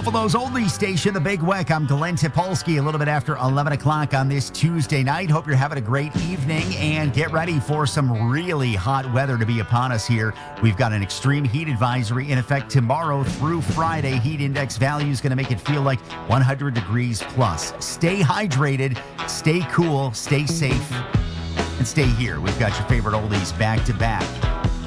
Buffalo's only station, The Big Weck. I'm Glenn Topolsky, a little bit after 11 o'clock on this Tuesday night. Hope you're having a great evening and get ready for some really hot weather to be upon us here. We've got an extreme heat advisory in effect tomorrow through Friday. Heat index value is going to make it feel like 100 degrees plus. Stay hydrated, stay cool, stay safe, and stay here. We've got your favorite oldies back to back.